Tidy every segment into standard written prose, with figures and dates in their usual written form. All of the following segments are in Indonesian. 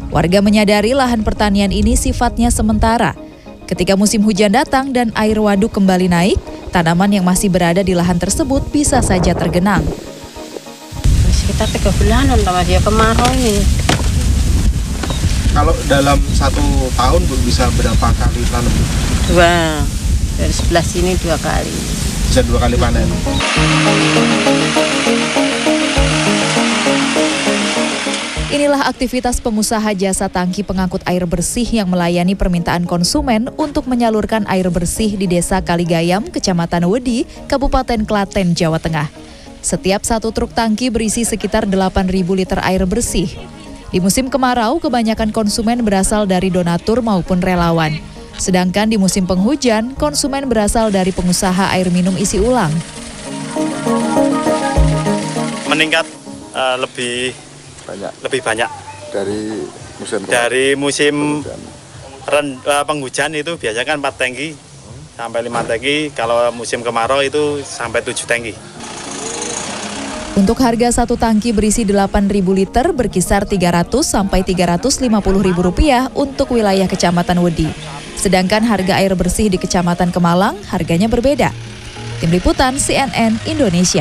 Warga menyadari lahan pertanian ini sifatnya sementara. Ketika musim hujan datang dan air waduk kembali naik, tanaman yang masih berada di lahan tersebut bisa saja tergenang. Sekitar 3 bulanan sama dia kemarau ini. Kalau dalam 1 tahun Bu bisa berapa kali tanam? 2. Dari sebelah sini 2 kali. Bisa 2 kali panen. Inilah aktivitas pengusaha jasa tangki pengangkut air bersih yang melayani permintaan konsumen untuk menyalurkan air bersih di Desa Kaligayam, Kecamatan Wedi, Kabupaten Klaten, Jawa Tengah. Setiap 1 truk tangki berisi sekitar 8.000 liter air bersih. Di musim kemarau, kebanyakan konsumen berasal dari donatur maupun relawan. Sedangkan di musim penghujan, konsumen berasal dari pengusaha air minum isi ulang. Meningkat lebih banyak dari musim penghujan itu biasanya kan 4 tangki sampai 5 tangki, kalau musim kemarau itu sampai 7 tangki. Untuk harga 1 tangki berisi 8.000 liter berkisar Rp300 sampai Rp350.000 untuk wilayah Kecamatan Wedi. Sedangkan harga air bersih di Kecamatan Kemalang harganya berbeda. Tim Liputan CNN Indonesia.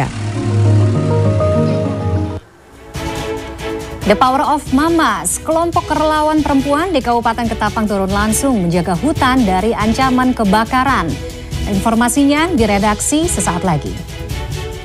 The Power of Mamas, kelompok relawan perempuan di Kabupaten Ketapang turun langsung menjaga hutan dari ancaman kebakaran. Informasinya di redaksi sesaat lagi.